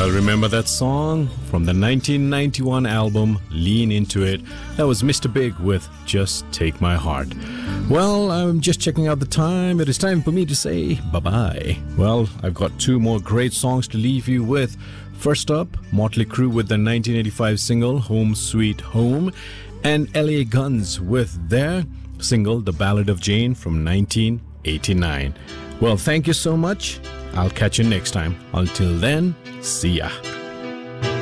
Well, remember that song from the 1991 album Lean Into It? That was Mr. Big with Just Take My Heart. Well, I'm just checking out the time. It is time for me to say bye-bye. Well, I've got two more great songs to leave you with. First up, Motley Crue with the 1985 single Home Sweet Home, and LA Guns with their single The Ballad of Jane from 1989. Well, thank you so much. I'll catch you next time. Until then, see ya.